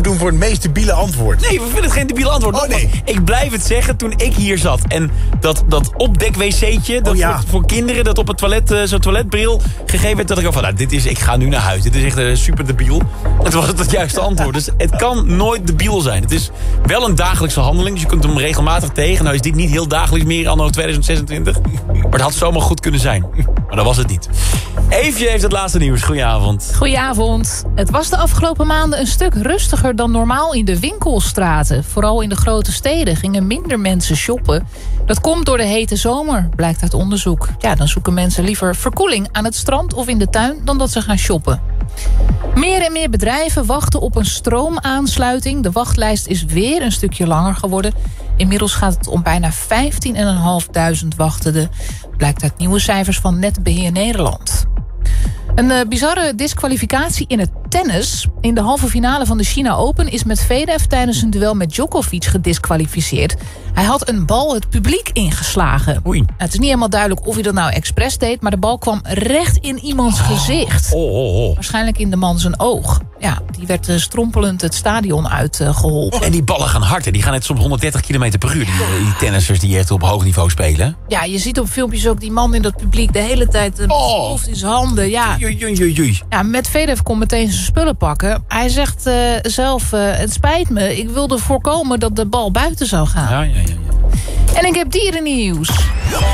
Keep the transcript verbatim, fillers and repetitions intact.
doen voor het meest debiele antwoord. Nee, we vinden het geen debiele antwoord. Oh, nee. Ik blijf het zeggen, toen ik hier zat en dat, dat opdek-wc'tje, dat Oh, ja. voor, voor kinderen, dat op het toilet, uh, zo'n toiletbril gegeven werd, dat ik al van, nou, dit is, ik ga nu naar huis. Dit is echt uh, super debiel. En toen was het het juiste antwoord. Dus het kan nooit debiel zijn. Het is wel een dagelijkse handeling, dus je kunt hem regelmatig tegen. Nou is dit niet heel dagelijks meer, anno tweeduizend zesentwintig. Maar het had zomaar goed kunnen zijn. Maar dat was het niet. Eefje heeft het laatste nieuws. Goedenavond. Goedenavond. Het was de afgelopen maanden een stuk rustiger dan normaal in de winkelstraten. Vooral in de grote steden gingen minder mensen shoppen. Dat komt door de hete zomer, blijkt uit onderzoek. Ja, dan zoeken mensen liever verkoeling aan het strand of in de tuin dan dat ze gaan shoppen. Meer en meer bedrijven wachten op een stroomaansluiting. De wachtlijst is weer een stukje langer geworden. Inmiddels gaat het om bijna vijftienduizend vijfhonderd wachtenden. Blijkt uit nieuwe cijfers van Netbeheer Nederland. Een uh, bizarre disqualificatie in het tennis. In de halve finale van de China Open is Medvedev tijdens een duel met Djokovic gedisqualificeerd. Hij had een bal het publiek ingeslagen. Oei. Nou, het is niet helemaal duidelijk of hij dat nou expres deed, maar de bal kwam recht in iemands Oh. gezicht. Oh, oh, oh. Waarschijnlijk in de man zijn oog. Ja, die werd uh, strompelend het stadion uitgeholpen. En die ballen gaan hard, hè. Die gaan net soms honderddertig kilometer per uur. Die, die tennissers die echt op hoog niveau spelen. Ja, je ziet op filmpjes ook die man in dat publiek de hele tijd uh, Oh. hoofd in zijn handen. Ja, Jui, jui, jui, jui. ja, Medvedev kon meteen zijn spullen pakken. Hij zegt uh, zelf, uh, het spijt me, ik wilde voorkomen dat de bal buiten zou gaan. Ja, ja, ja, ja. En ik heb dierennieuws.